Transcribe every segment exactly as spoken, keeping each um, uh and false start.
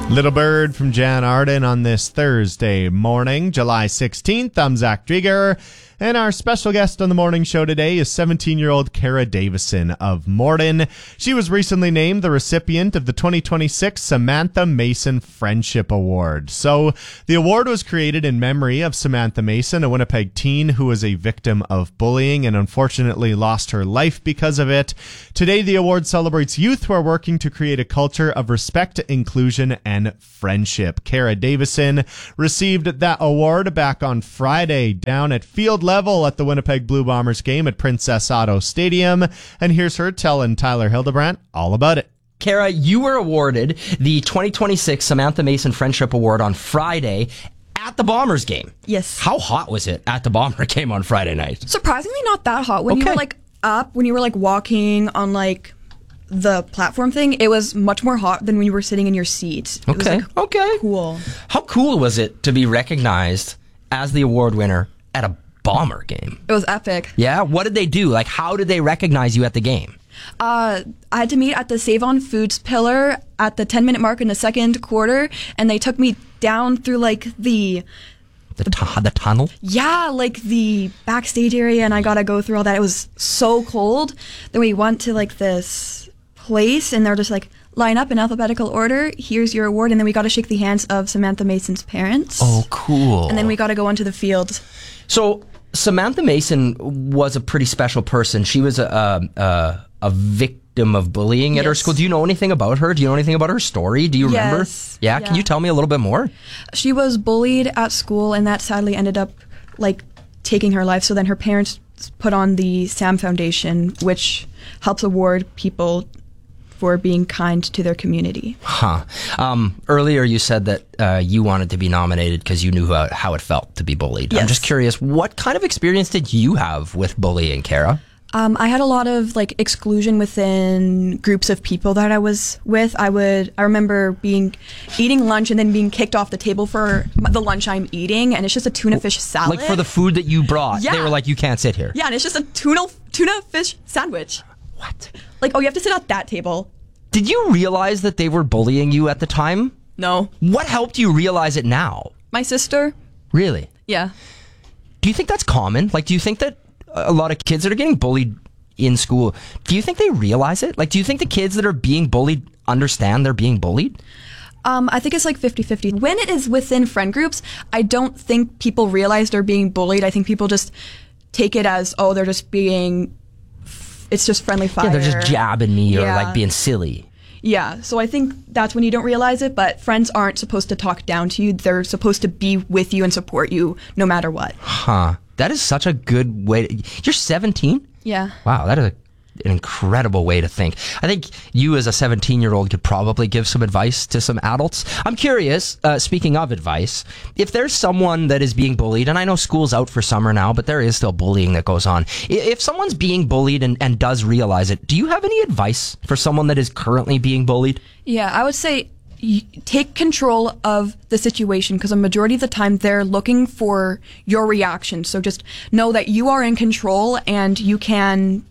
Little Bird from Jan Arden on this Thursday morning, July sixteenth. I'm Zach Drieger, and our special guest on the morning show today is seventeen-year-old Kara Davison of Morden. She was recently named the recipient of the twenty twenty-six Samantha Mason Friendship Award. So the award was created in memory of Samantha Mason, a Winnipeg teen who was a victim of bullying and unfortunately lost her life because of it. Today, the award celebrates youth who are working to create a culture of respect, inclusion, and friendship. Kara Davison received that award back on Friday down at field level at the Winnipeg Blue Bombers game at Princess Auto Stadium. And here's her telling Tyler Hildebrandt all about it. Kara, you were awarded the twenty twenty-six Samantha Mason Friendship Award on Friday at the Bombers game. Yes. How hot was it at the Bomber game on Friday night? Surprisingly not that hot. When Okay. you were like up, when you were like walking on like the platform thing, it was much more hot than when you were sitting in your seat. It Okay, was, like, okay. cool. How cool was it to be recognized as the award winner at a Bomber game? It was epic. Yeah? What did they do? Like, how did they recognize you at the game? Uh, I had to meet at the Save on Foods pillar at the ten minute mark in the second quarter, and they took me down through like the The, tu- the tunnel? Yeah, like the backstage area, and I gotta go through all that. It was so cold. Then we went to like this place, and they're just like, line up in alphabetical order. Here's your award. And then we got to shake the hands of Samantha Mason's parents. Oh, cool. And then we got to go onto the field. So Samantha Mason was a pretty special person. She was a a, a victim of bullying at her Yes. school. Do you know anything about her? Do you know anything about her story? Do you remember? Yes. Yeah? Yeah. Can you tell me a little bit more? She was bullied at school, and that sadly ended up like taking her life. So then her parents put on the Sam Foundation, which helps award people for being kind to their community. Huh. Um, earlier you said that uh, you wanted to be nominated because you knew how, how it felt to be bullied. I'm Yes. just curious, what kind of experience did you have with bullying, Kara? Um, I had a lot of like exclusion within groups of people that I was with. I would, I remember being eating lunch and then being kicked off the table for m- the lunch I'm eating, and it's just a tuna fish salad. Like for the food that you brought, Yeah. they were like, you can't sit here. Yeah, and it's just a tuna tuna fish sandwich. What? Like, oh, you have to sit at that table. Did you realize that they were bullying you at the time? No, What helped you realize it now? my sister. Really? Yeah. Do you think that's common? Like, do you think that a lot of kids that are getting bullied in school, do you think they realize it? Like, do you think the kids that are being bullied understand they're being bullied? Um, I think it's like fifty-fifty. When it is within friend groups, I don't think people realize they're being bullied. I think people just take it as, oh, they're just being, it's just friendly fire. Yeah, they're just jabbing me or Yeah. like being silly. Yeah, so I think that's when you don't realize it, but friends aren't supposed to talk down to you. They're supposed to be with you and support you no matter what. Huh. That is such a good way to, you're seventeen? Yeah. Wow, that is a, an incredible way to think. I think you as a seventeen-year-old could probably give some advice to some adults. I'm curious, uh, speaking of advice, if there's someone that is being bullied, and I know school's out for summer now, but there is still bullying that goes on. I- If someone's being bullied and, and does realize it, do you have any advice for someone that is currently being bullied? Yeah, I would say y- take control of the situation, because a majority of the time they're looking for your reaction. So just know that you are in control and you can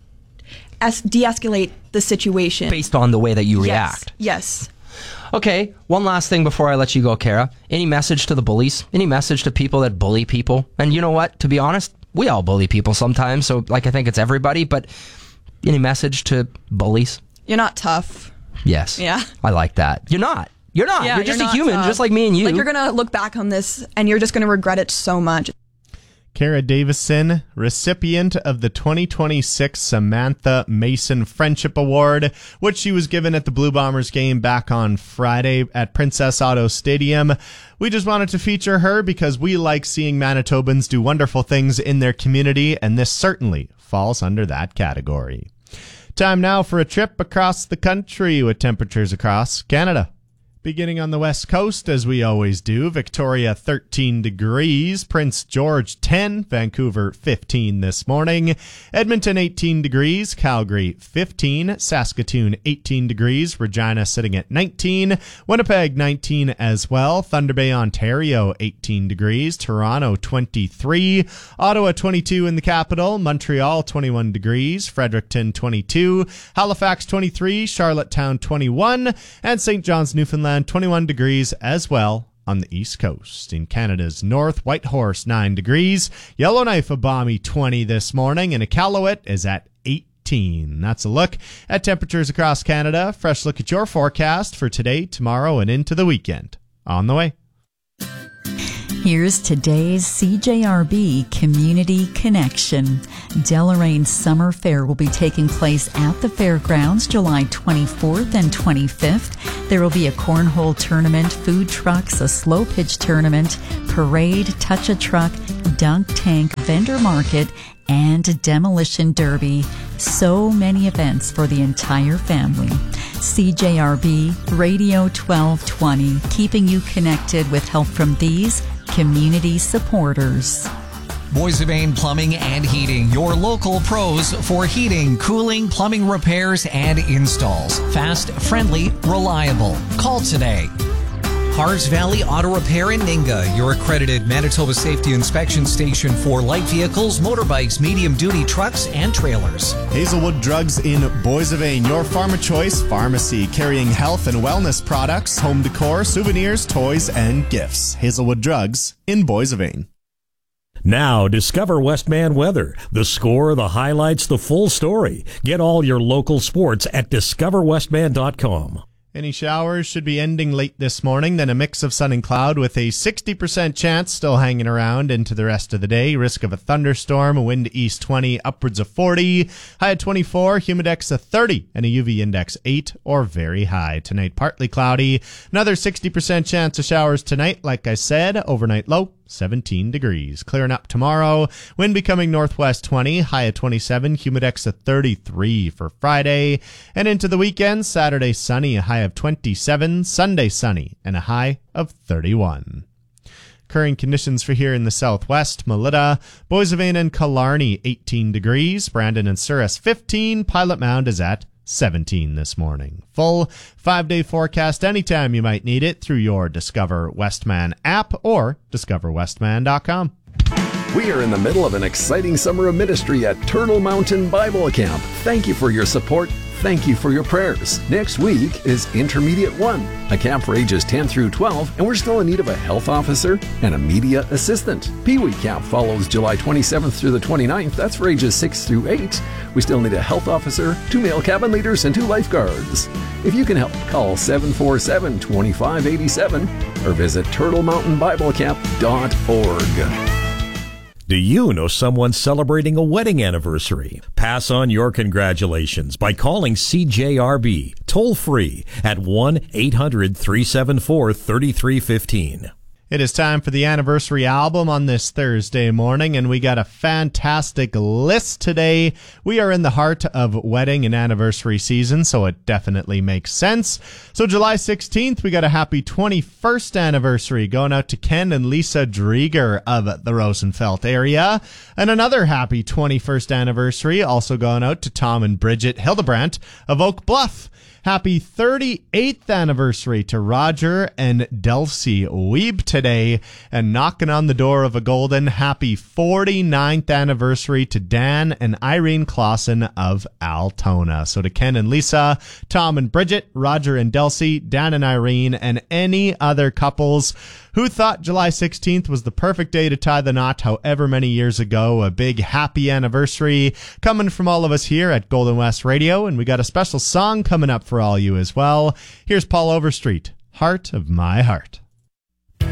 es- de-escalate the situation. Based on the way that you react. Yes. Yes. Okay, one last thing before I let you go, Kara. Any message to the bullies? Any message to people that bully people? And you know what? To be honest, we all bully people sometimes, so like I think it's everybody, but any message to bullies? You're not tough. Yes. Yeah. I like that. You're not. You're not. Yeah, you're just you're a not human, tough. just like me and you. Like, you're going to look back on this and you're just going to regret it so much. Kara Davison, recipient of the twenty twenty-six Samantha Mason Friendship Award, which she was given at the Blue Bombers game back on Friday at Princess Auto Stadium. We just wanted to feature her because we like seeing Manitobans do wonderful things in their community, and this certainly falls under that category. Time now for a trip across the country with temperatures across Canada. Beginning on the west coast, as we always do, Victoria thirteen degrees, Prince George ten, Vancouver fifteen this morning, Edmonton eighteen degrees, Calgary fifteen, Saskatoon eighteen degrees, Regina sitting at nineteen, Winnipeg nineteen as well, Thunder Bay, Ontario eighteen degrees, Toronto twenty-three, Ottawa twenty-two in the capital, Montreal twenty-one degrees, Fredericton twenty-two, Halifax twenty-three, Charlottetown twenty-one, and Saint John's, Newfoundland and twenty-one degrees as well on the east coast. In Canada's north, Whitehorse nine degrees, Yellowknife a balmy twenty this morning, and Iqaluit is at eighteen. That's a look at temperatures across Canada. Fresh look at your forecast for today, tomorrow, and into the weekend. On the way. Here's today's C J R B Community Connection. Deloraine Summer Fair will be taking place at the fairgrounds July twenty-fourth and twenty-fifth. There will be a cornhole tournament, food trucks, a slow pitch tournament, parade, touch a truck, dunk tank, vendor market, and demolition derby. So many events for the entire family. C J R B Radio twelve twenty, keeping you connected with help from these community supporters. Boissevain Plumbing and Heating, your local pros for heating, cooling, plumbing repairs, and installs. Fast, friendly, reliable. Call today. Hars Valley Auto Repair in Ninga, your accredited Manitoba Safety Inspection Station for light vehicles, motorbikes, medium-duty trucks, and trailers. Hazelwood Drugs in Boissevain, your farm of choice pharmacy, carrying health and wellness products, home decor, souvenirs, toys, and gifts. Hazelwood Drugs in Boissevain. Now, discover Westman Weather. The score, the highlights, the full story. Get all your local sports at discover westman dot com. Any showers should be ending late this morning, then a mix of sun and cloud with a sixty percent chance still hanging around into the rest of the day. Risk of a thunderstorm, a wind east twenty, upwards of forty. High at twenty-four, humidex of thirty, and a U V index eight or very high. Tonight, partly cloudy. Another sixty percent chance of showers tonight, like I said. Overnight low, seventeen degrees. Clearing up tomorrow. Wind becoming northwest twenty, high at twenty-seven, humidex at thirty-three for Friday. And into the weekend, Saturday sunny, a high of twenty-seven, Sunday sunny, and a high of thirty-one. Current conditions for here in the southwest, Melita, Boissevain and Killarney, eighteen degrees. Brandon and Souris, fifteen. Pilot Mound is at seventeen this morning. Full five-day forecast anytime you might need it through your Discover Westman app or discover westman dot com. We are in the middle of an exciting summer of ministry at Turtle Mountain Bible Camp. Thank you for your support. Thank you for your prayers. Next week is Intermediate one, a camp for ages ten through twelve, and we're still in need of a health officer and a media assistant. Pee-wee Camp follows July twenty-seventh through the twenty-ninth. That's for ages six through eight. We still need a health officer, two male cabin leaders, and two lifeguards. If you can help, call seven four seven, two five eight seven or visit turtle mountain bible camp dot org. Do you know someone celebrating a wedding anniversary? Pass on your congratulations by calling C J R B toll free at one eight hundred, three seven four, three three one five. It is time for the anniversary album on this Thursday morning, and we got a fantastic list today. We are in the heart of wedding and anniversary season, so it definitely makes sense. So July sixteenth, we got a happy twenty-first anniversary going out to Ken and Lisa Drieger of the Rosenfeld area. And another happy twenty-first anniversary also going out to Tom and Bridget Hildebrandt of Oak Bluff. Happy thirty-eighth anniversary to Roger and Delcy Weeb today. And knocking on the door of a golden, happy forty-ninth anniversary to Dan and Irene Clausen of Altona. So to Ken and Lisa, Tom and Bridget, Roger and Delcy, Dan and Irene, and any other couples who thought July sixteenth was the perfect day to tie the knot however many years ago. A big happy anniversary coming from all of us here at Golden West Radio, and we got a special song coming up for all you as well. Here's Paul Overstreet, Heart of My Heart.